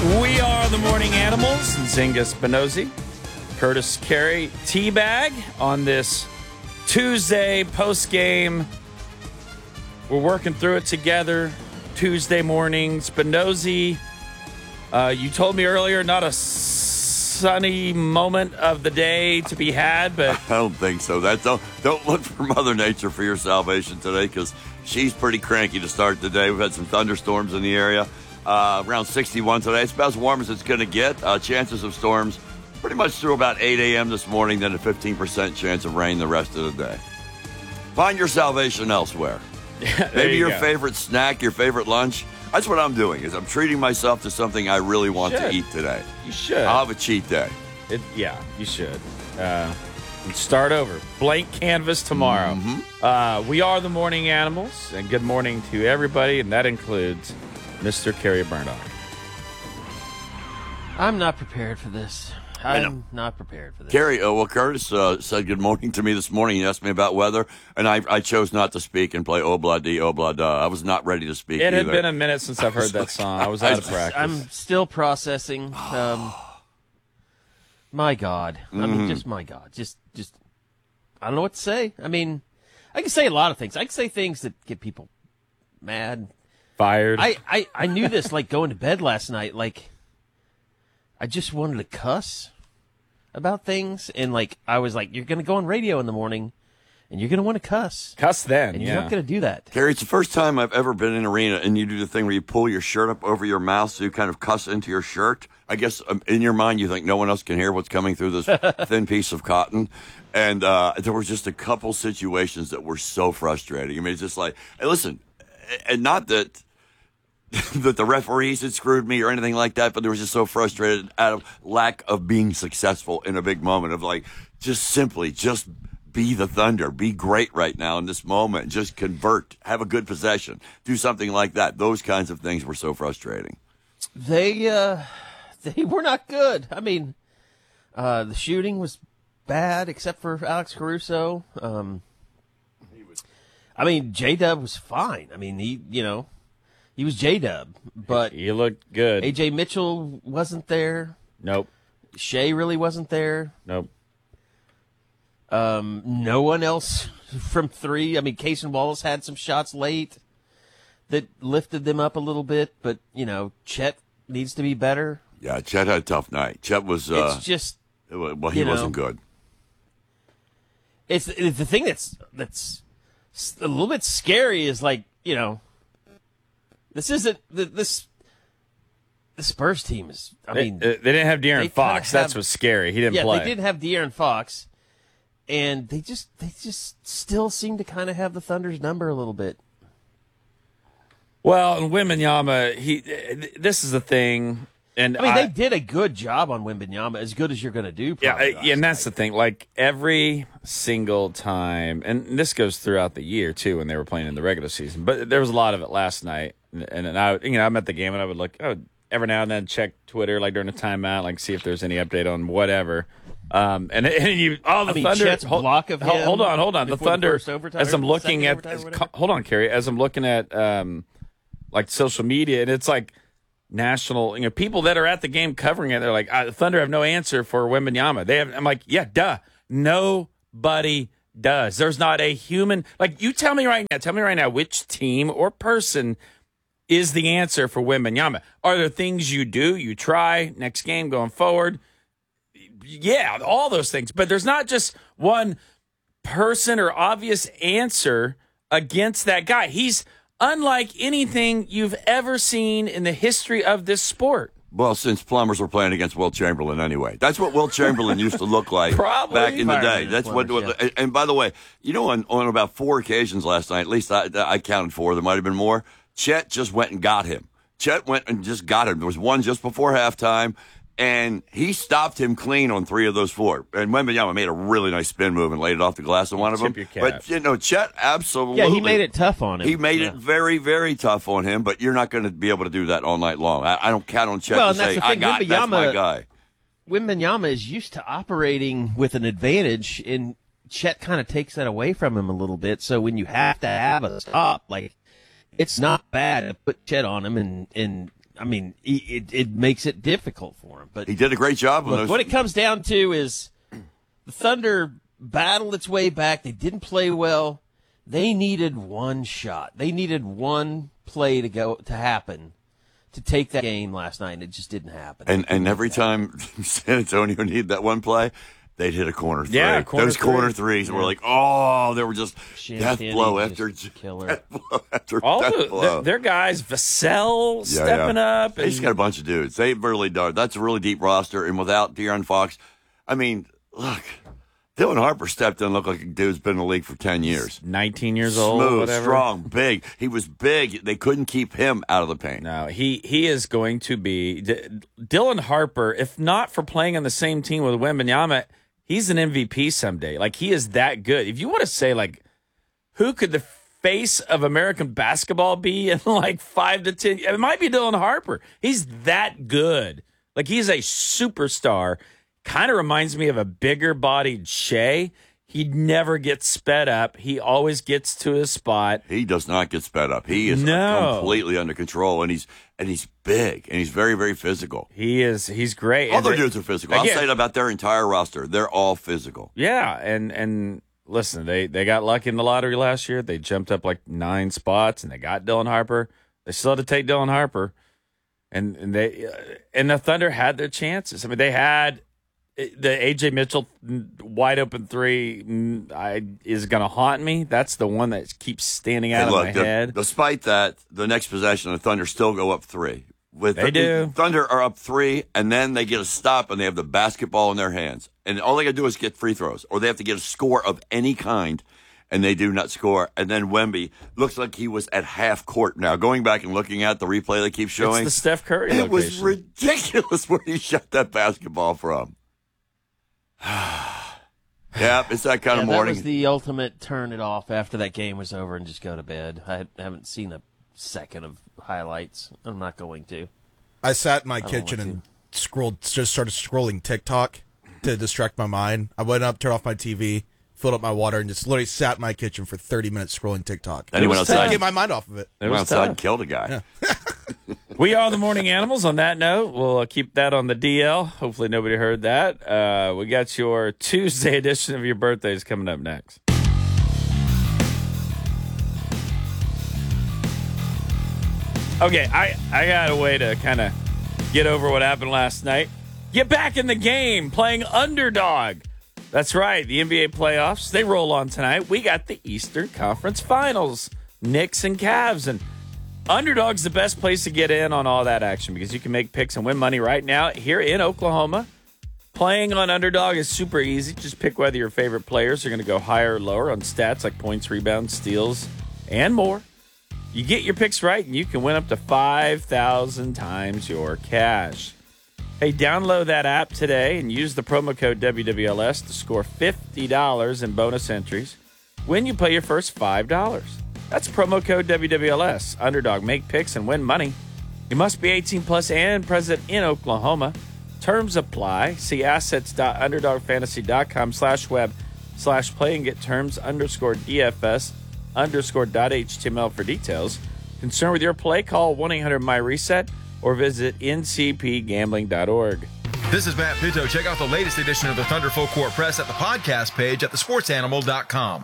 We are the Morning Animals. Zinga Spinozzi, Curtis Carey, Teabag on this Tuesday post-game. We're working through it together. Tuesday morning. Spinozzi, you told me earlier not a sunny moment of the day to be had, but I don't think so. Don't look for Mother Nature for your salvation today, because she's pretty cranky to start the day. We've had some thunderstorms in the area. Around 61 today. It's about as warm as it's going to get. Chances of storms pretty much through about 8 a.m. this morning, then a 15% chance of rain the rest of the day. Find your salvation elsewhere. Maybe your favorite snack, your favorite lunch. That's what I'm doing, is I'm treating myself to something I really want to eat today. You should. I'll have a cheat day. You should. Start over. Blank canvas tomorrow. We are the Morning Animals, and good morning to everybody, and that includes Mr. Kerry Burnock. I'm not prepared for this. I'm not prepared for this. Kerry, Curtis said good morning to me this morning. He asked me about weather, and I chose not to speak and play Obla-Di, Obla-Da. I was not ready to speak It either. had been a minute since I've heard that song. I was out of practice. I'm still processing. My God. I mean, just my God. Just, I don't know what to say. I mean, I can say a lot of things. I can say things that get people mad. Fired. I knew this, like, going to bed last night. Like, I just wanted to cuss about things. And, like, I was like, you're going to go on radio in the morning, and you're going to want to cuss. Cuss then, and you're not going to do that. Kerry, it's the first time I've ever been in an arena and you do the thing where you pull your shirt up over your mouth so you kind of cuss into your shirt. I guess in your mind you think no one else can hear what's coming through this thin piece of cotton. And there were just a couple situations that were so frustrating. I mean, it's just like, hey, listen, and not that that the referees had screwed me or anything like that, but they were just so frustrated out of lack of being successful in a big moment of, like, just be the Thunder, be great right now in this moment, just convert, have a good possession, do something like that. Those kinds of things were so frustrating. They were not good. I mean, the shooting was bad except for Alex Caruso. I mean, J-Dub was fine. I mean, he was J-Dub, but he looked good. A.J. Mitchell wasn't there. Nope. Shea really wasn't there. Nope. No one else from three. I mean, Cason Wallace had some shots late that lifted them up a little bit, but, Chet needs to be better. Yeah, Chet had a tough night. Chet was... it's just... Well, he wasn't good. It's the thing that's a little bit scary is, like, this isn't... This Spurs team is... They didn't have De'Aaron Fox. That's what's scary. He didn't play. Yeah, they didn't have De'Aaron Fox. And they just still seem to kind of have the Thunder's number a little bit. Well, and Wembanyama, this is the thing. And I mean, they did a good job on Wembanyama, as good as you're going to do. Yeah, and that's the thing. Like, every single time, and this goes throughout the year, too, when they were playing in the regular season. But there was a lot of it last night. And I'm at the game, and I would look, every now and then check Twitter, like, during a timeout, like, see if there's any update on whatever. Thunder. Chet's block of him. Hold on. The Thunder. As I'm looking at, hold on, Kerry. As I'm looking at, like, social media, and it's like national. People that are at the game covering it, they're like, the Thunder have no answer for Wembanyama. I'm like, yeah, duh. Nobody does. There's not a human. Like, you tell me right now, which team or person is the answer for Wembanyama? Are there things you do, you try next game going forward? Yeah, all those things. But there's not just one person or obvious answer against that guy. He's unlike anything you've ever seen in the history of this sport. Well, since plumbers were playing against Wilt Chamberlain anyway. That's what Wilt Chamberlain used to look like back in the day. That's and by the way, on about 4 occasions last night, at least I counted 4, there might have been more, Chet just went and got him. Chet went and just got him. There was one just before halftime, and he stopped him clean on 3 of those 4. And Wembanyama made a really nice spin move and laid it off the glass on one of them. But, Chet absolutely. Yeah, he made it tough on him. He made it very, very tough on him, but you're not going to be able to do that all night long. I don't count on Chet to say, that's my guy. Wembanyama is used to operating with an advantage, and Chet kind of takes that away from him a little bit. So when you have to have a stop, like, it's not bad to put Chet on him, and I mean, it makes it difficult for him. But he did a great job. Look, what it comes down to is the Thunder battled its way back. They didn't play well. They needed one shot. They needed one play to happen to take that game last night, and it just didn't happen. And every time San Antonio needed that one play, they'd hit a corner three. Yeah, corner threes were like, oh, they were just death blow after killer. Their guys, Vassell stepping up. They just got a bunch of dudes. They really do. That's a really deep roster. And without De'Aaron Fox, I mean, look, Dylan Harper stepped in and looked like a dude's been in the league for 10 years. 19 years old, smooth, whatever. Strong, big. He was big. They couldn't keep him out of the paint. No, he is going to be Dylan Harper. If not for playing on the same team with Wembanyama, he's an MVP someday. Like, he is that good. If you want to say, like, who could the face of American basketball be in like 5 to 10? It might be Dylan Harper. He's that good. Like, he's a superstar. Kind of reminds me of a bigger-bodied Shea. He never gets sped up. He always gets to his spot. He does not get sped up. He is completely under control, and he's big, and he's very, very physical. He's great. Other dudes are physical. I'll say that about their entire roster. They're all physical. Yeah, and listen, they got lucky in the lottery last year. They jumped up like 9 spots, and they got Dylan Harper. They still had to take Dylan Harper, and the Thunder had their chances. I mean, they had the A.J. Mitchell wide open three is going to haunt me. That's the one that keeps standing out of my head. Despite that, the next possession, the Thunder still go up 3. The Thunder are up 3, and then they get a stop, and they have the basketball in their hands. And all they got to do is get free throws, or they have to get a score of any kind, and they do not score. And then Wemby looks like he was at half court now. Going back and looking at the replay they keep showing. It's the Steph Curry location. It was ridiculous where he shot that basketball from. Yeah, it's that kind of morning. That was the ultimate turn it off after that game was over and just go to bed. I haven't seen a second of highlights. I'm not going to. I sat in my kitchen and started scrolling TikTok to distract my mind. I went up, turned off my TV, filled up my water, and just literally sat in my kitchen for 30 minutes scrolling TikTok. And he went outside. Get my mind off of it. He went outside and killed a guy. Yeah. We are the Morning Animals. On that note, we'll keep that on the DL. Hopefully nobody heard that. We got your Tuesday edition of your birthdays coming up next. Okay, I got a way to kind of get over what happened last night. Get back in the game playing underdog. That's right, the NBA playoffs, they roll on tonight. We got the Eastern Conference Finals, Knicks and Cavs, and Underdog's the best place to get in on all that action because you can make picks and win money right now here in Oklahoma. Playing on Underdog is super easy. Just pick whether your favorite players are going to go higher or lower on stats like points, rebounds, steals, and more. You get your picks right, and you can win up to 5,000 times your cash. Hey, download that app today and use the promo code WWLS to score $50 in bonus entries when you play your first $5. That's promo code WWLS. Underdog, make picks and win money. You must be 18 plus and present in Oklahoma. Terms apply. See assets.underdogfantasy.com/web/play and get terms_DFS_.html for details. Concerned with your play? Call 1-800-MY-RESET or visit ncpgambling.org. This is Matt Pito. Check out the latest edition of the Thunder Full Court Press at the podcast page at thesportsanimal.com.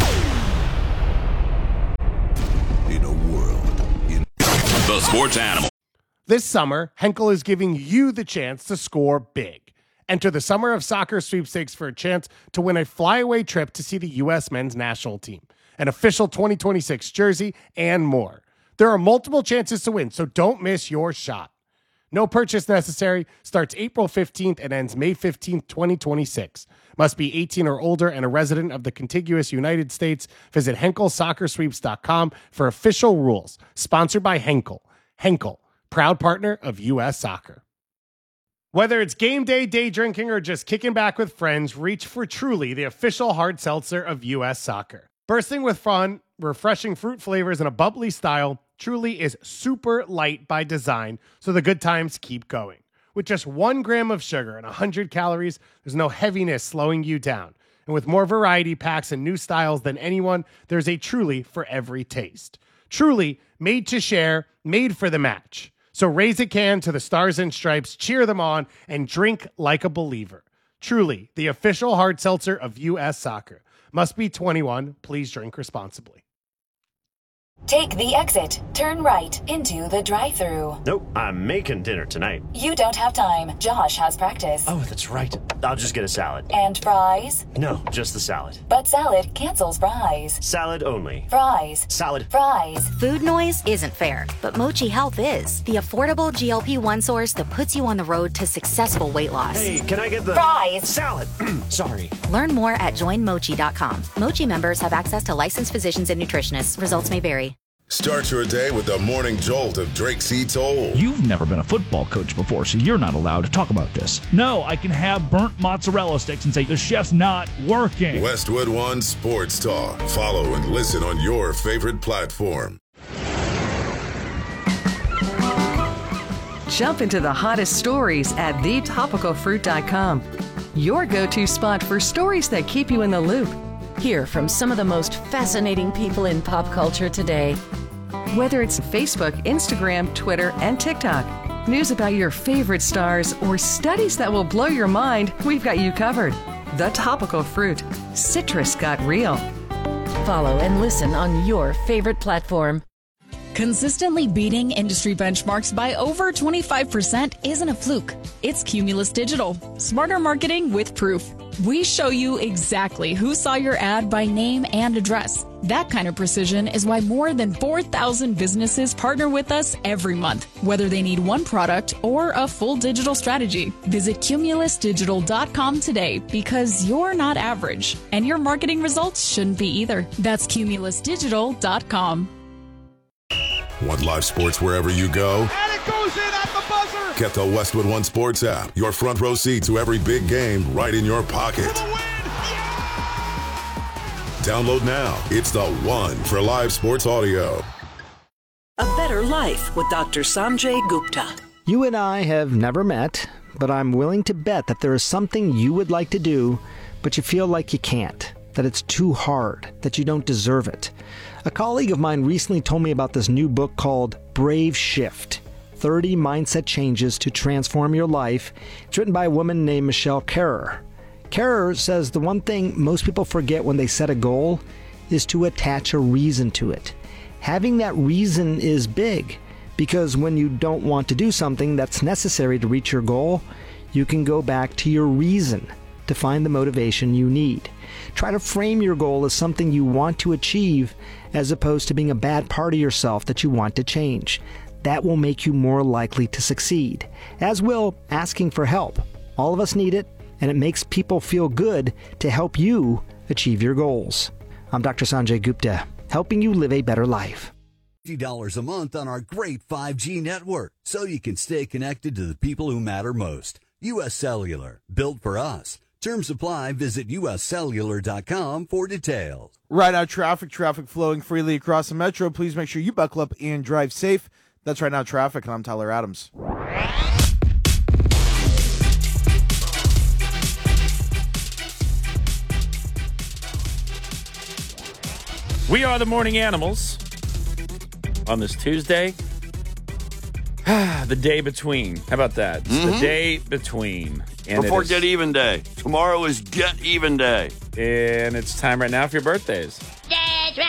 In a world in the Sports Animal. This summer, Henkel is giving you the chance to score big. Enter the Summer of Soccer sweepstakes for a chance to win a flyaway trip to see the U.S. men's national team, an official 2026 jersey, and more. There are multiple chances to win, so don't miss your shot. No purchase necessary. Starts April 15th and ends May 15th, 2026. Must be 18 or older and a resident of the contiguous United States. Visit HenkelSoccerSweeps.com for official rules. Sponsored by Henkel. Henkel, proud partner of U.S. Soccer. Whether it's game day, day drinking, or just kicking back with friends, reach for Truly, the official hard seltzer of U.S. Soccer. Bursting with fun, refreshing fruit flavors, and a bubbly style, Truly is super light by design, so the good times keep going. With just 1 gram of sugar and 100 calories, there's no heaviness slowing you down. And with more variety packs and new styles than anyone, there's a Truly for every taste. Truly, made to share, made for the match. So raise a can to the Stars and Stripes, cheer them on, and drink like a believer. Truly, the official hard seltzer of U.S. Soccer. Must be 21. Please drink responsibly. Take the exit. Turn right into the drive-thru. Nope, I'm making dinner tonight. You don't have time. Josh has practice. Oh, that's right. I'll just get a salad. And fries? No, just the salad. But salad cancels fries. Salad only. Fries. Salad. Fries. Food noise isn't fair, but Mochi Health is. The affordable GLP-1 source that puts you on the road to successful weight loss. Hey, can I get the... Fries. Salad. Sorry. Learn more at joinmochi.com. Mochi members have access to licensed physicians and nutritionists. Results may vary. Start your day with the morning jolt of Drake C. Toll. You've never been a football coach before, so you're not allowed to talk about this. No, I can have burnt mozzarella sticks and say the chef's not working. Westwood One Sports Talk. Follow and listen on your favorite platform. Jump into the hottest stories at thetopicalfruit.com. Your go-to spot for stories that keep you in the loop. Hear from some of the most fascinating people in pop culture today. Whether it's Facebook, Instagram, Twitter, and TikTok, news about your favorite stars, or studies that will blow your mind, we've got you covered. The Topical Fruit. Citrus got real. Follow and listen on your favorite platform. Consistently beating industry benchmarks by over 25% isn't a fluke. It's Cumulus Digital. Smarter marketing with proof. We show you exactly who saw your ad by name and address. That kind of precision is why more than 4,000 businesses partner with us every month, whether they need one product or a full digital strategy. Visit cumulusdigital.com today because you're not average, and your marketing results shouldn't be either. That's cumulusdigital.com. Want live sports wherever you go? And it goes in at the buzzer! Get the Westwood One Sports app. Your front row seat to every big game right in your pocket. For the win! Yeah! Download now. It's the one for live sports audio. A Better Life with Dr. Sanjay Gupta. You and I have never met, but I'm willing to bet that there is something you would like to do, but you feel like you can't, that it's too hard, that you don't deserve it. A colleague of mine recently told me about this new book called Brave Shift, 30 Mindset Changes to Transform Your Life. It's written by a woman named Michelle Kerrer. Kerrer says the one thing most people forget when they set a goal is to attach a reason to it. Having that reason is big, because when you don't want to do something that's necessary to reach your goal, you can go back to your reason to find the motivation you need. Try to frame your goal as something you want to achieve as opposed to being a bad part of yourself that you want to change. That will make you more likely to succeed, as will asking for help. All of us need it, and it makes people feel good to help you achieve your goals. I'm Dr. Sanjay Gupta, helping you live a better life. $50 a month on our great 5G network, so you can stay connected to the people who matter most. U.S. Cellular, built for us. Terms apply. Visit uscellular.com for details. Right now, traffic flowing freely across the metro. Please make sure you buckle up and drive safe. That's Right Now Traffic, and I'm Tyler Adams. We are the Morning Animals on this Tuesday. The day between. How about that? It's the day between. And before Get Even Day. Tomorrow is Get Even Day. And it's time right now for your birthdays.